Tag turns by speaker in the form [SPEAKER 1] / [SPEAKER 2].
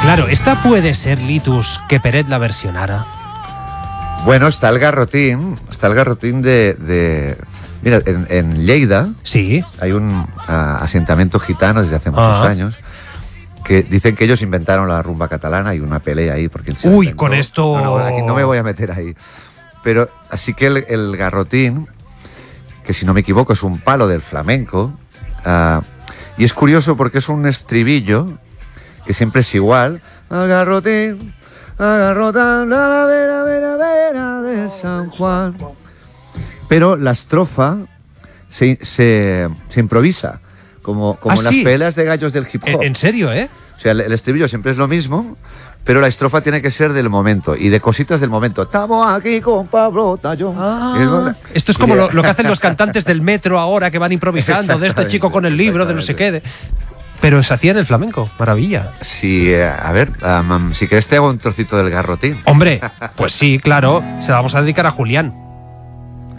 [SPEAKER 1] Claro, esta puede ser, Litus, que Peret la versionara.
[SPEAKER 2] Bueno, está el garrotín de mira, en Lleida
[SPEAKER 1] Sí.
[SPEAKER 2] hay un asentamiento gitano desde hace muchos años que dicen que ellos inventaron la rumba catalana. Hay una pelea ahí porque
[SPEAKER 1] Uy, con esto...
[SPEAKER 2] No, aquí no me voy a meter ahí. Pero así que el garrotín, que si no me equivoco es un palo del flamenco, y es curioso porque es un estribillo que siempre es igual. Al garrotín, agarrota la vera, vera, vera de San Juan. Pero la estrofa se improvisa, como en las
[SPEAKER 1] ¿sí?
[SPEAKER 2] peleas de gallos del hip hop.
[SPEAKER 1] ¿En serio, eh?
[SPEAKER 2] O sea, el estribillo siempre es lo mismo, pero la estrofa tiene que ser del momento y de cositas del momento. Estamos aquí con Pablo Tallón.
[SPEAKER 1] Esto es como lo que hacen los cantantes del metro ahora, que van improvisando, de este chico con el libro, de no sé qué. Pero se hacía en el flamenco, maravilla.
[SPEAKER 2] Sí, a ver, si querés te hago un trocito del garrotín.
[SPEAKER 1] Hombre, pues sí, claro, se la vamos a dedicar a Julián.